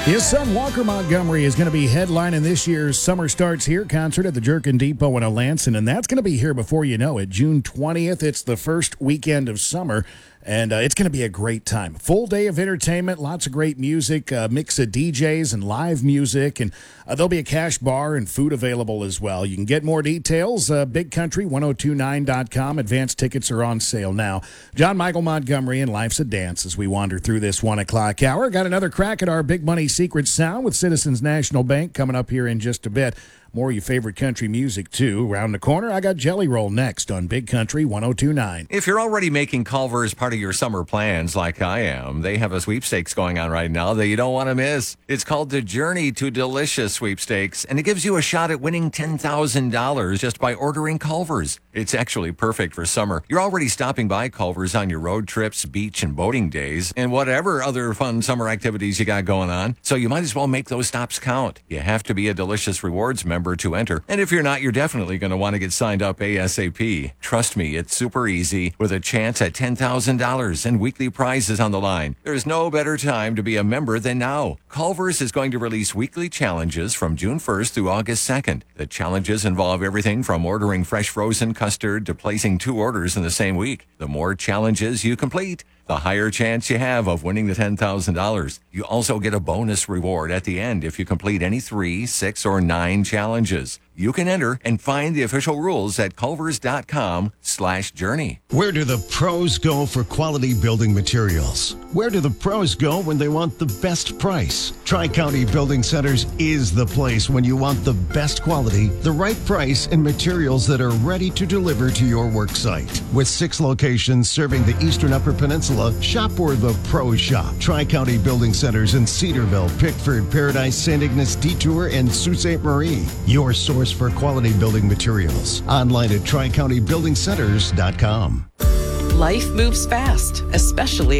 His son Walker Montgomery is going to be headlining this year's Summer Starts Here concert at the Jerkin Depot in Alanson, and that's going to be here before you know it. June 20th, it's the first weekend of summer, and it's going to be a great time. Full day of entertainment, lots of great music, mix of DJs and live music, and there'll be a cash bar and food available as well. You can get more details, bigcountry1029.com. Advance tickets are on sale now. John Michael Montgomery and Life's a Dance as we wander through this 1 o'clock hour. Got another crack at our Big Money Secret Sound with Citizens National Bank coming up here in just a bit. More of your favorite country music, too. Around the corner, I got Jelly Roll next on Big Country 1029. If you're already making Culver's part of your summer plans like I am, they have a sweepstakes going on right now that you don't want to miss. It's called the Journey to Delicious Sweepstakes, and it gives you a shot at winning $10,000 just by ordering Culver's. It's actually perfect for summer. You're already stopping by Culver's on your road trips, beach and boating days, and whatever other fun summer activities you got going on. So you might as well make those stops count. You have to be a Delicious Rewards member to enter. And if you're not, you're definitely going to want to get signed up ASAP. Trust me, it's super easy with a chance at $10,000 and weekly prizes on the line. There's no better time to be a member than now. Culver's is going to release weekly challenges from June 1st through August 2nd. The challenges involve everything from ordering fresh frozen custard to placing 2 orders in the same week. The more challenges you complete, the higher chance you have of winning the $10,000. You also get a bonus reward at the end if you complete any 3, 6, or 9 challenges. You can enter and find the official rules at culvers.com/journey. Where do the pros go for quality building materials? Where do the pros go when they want the best price? Tri-County Building Centers is the place when you want the best quality, the right price, and materials that are ready to deliver to your work site. With 6 locations serving the Eastern Upper Peninsula, shop where the pros shop. Tri-County Building Centers in Cedarville, Pickford, Paradise, St. Ignace, Detour, and Sault Ste. Marie. Your source for quality building materials. Online at tricountybuildingcenters.com. Life moves fast, especially